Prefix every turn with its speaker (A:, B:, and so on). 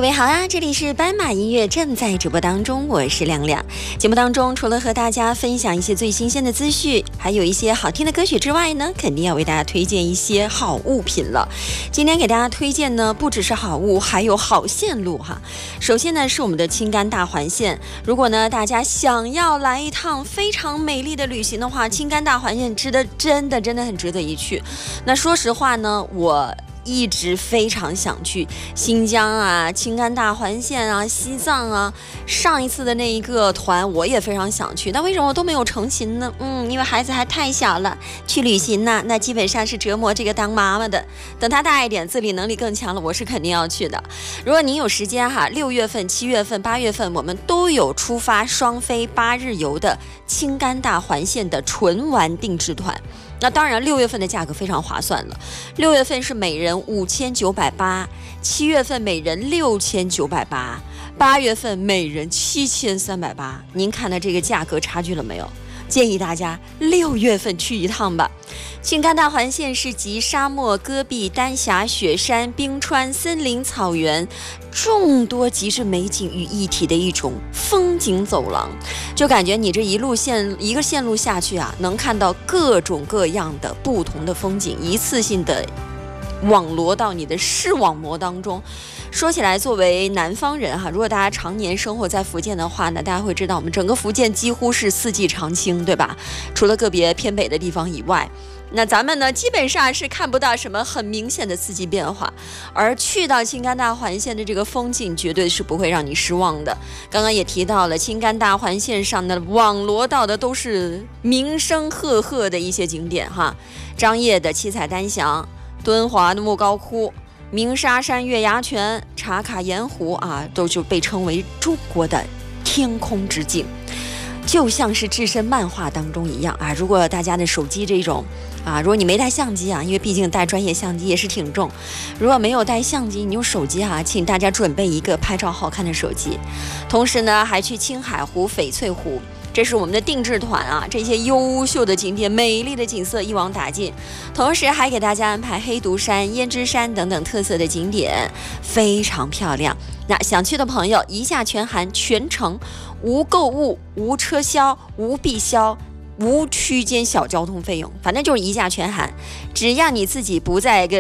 A: 位好啊，这里是斑马音乐正在直播当中，我是亮亮。节目当中除了和大家分享一些最新鲜的资讯，还有一些好听的歌曲之外呢，肯定要为大家推荐一些好物品了。今天给大家推荐呢，不只是好物，还有好线路哈。首先呢是我们的青甘大环线，如果呢大家想要来一趟非常美丽的旅行的话，青甘大环线真的很值得一去。那说实话呢，我一直非常想去新疆啊、青甘大环线啊、西藏啊。上一次的那一个团我也非常想去，但为什么都没有成行呢？因为孩子还太小了，去旅行呢，那基本上是折磨这个当妈妈的。等他大一点，自理能力更强了，我是肯定要去的。如果您有时间哈，6月份、7月份、8月份，我们都有出发双飞8日游的青甘大环线的纯玩定制团。那当然6月份的价格非常划算了，6月份是每人5980， 7月份每人6980， 8月份每人7380。您看到这个价格差距了没有？建议大家6月份去一趟吧。青甘大环线是集沙漠、戈壁、丹霞、雪山、冰川、森林、草原众多极致美景于一体的一种风景走廊，就感觉你这一个线路下去啊，能看到各种各样的不同的风景，一次性的网罗到你的视网膜当中。说起来，作为南方人哈，如果大家常年生活在福建的话呢，大家会知道我们整个福建几乎是四季常青，对吧？除了个别偏北的地方以外，那咱们呢基本上是看不到什么很明显的四季变化，而去到青甘大环线的这个风景绝对是不会让你失望的。刚刚也提到了青甘大环线上的网罗到的都是名声赫赫的一些景点哈，张掖的七彩丹霞、敦煌的莫高窟、鸣沙山月牙泉、茶卡盐湖啊，都就被称为中国的天空之镜，就像是置身漫画当中一样啊。如果大家的手机这种啊，如果你没带相机啊，因为毕竟带专业相机也是挺重，如果没有带相机，你用手机啊，请大家准备一个拍照好看的手机。同时呢，还去青海湖、翡翠湖，这是我们的定制团啊，这些优秀的景点、美丽的景色一网打尽，同时还给大家安排黑独山、胭脂山等等特色的景点，非常漂亮。那想去的朋友，一价全含，全程无购物、无车销、无必销、无区间小交通费用，反正就是一价全含，只要你自己不在